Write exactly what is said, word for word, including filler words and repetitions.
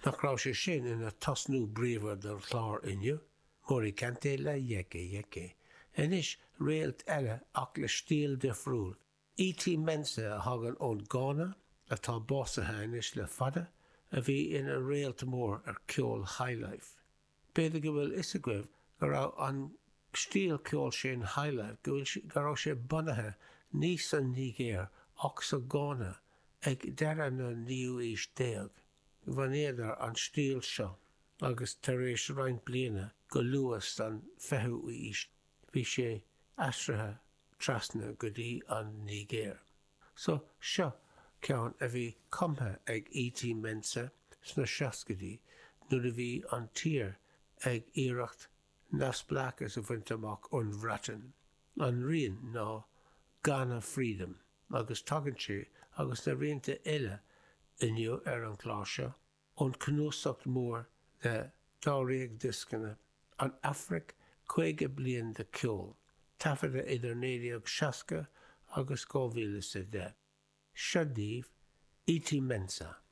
nach rá sé sin ina tasnú bríomhar dar chlár inniu, mór I cante le dheice dheice. Inis réalt eile ach le stíl difriúil. E T Mensa a hagan ón Gána atá básathe inis le fada a bhí ina réalt mór ar ceol highlife. Beidir go bhfuil is a goibh go raibh an stíl ceol sin highlife go bhfuil go raibh sé bunathe níos an Nígéir ach sa Gána ag deireadh na níú is déag. Bhanéadar an stíl seo agus tar éis roinn bliana go luas an feithú is. Bhí sé asrathe trasna go dtí an Nígéir. So seo ceann a bhí comtha ag E T Mensa sna seascadaí nuair a bhí an tír ag iireacht nasblachas a bhaint amach ón bhreatain. An rion ná Ghana Freedom agus tugann sé agus na rianta eile inniu ar an chlár seo ón cnúsacht mór de dá réag discanna an Afric chuige bliain de ceol, tafada idir néadaíoch seasca agus dá mhíle sa de. Siodíomh E T Mensa.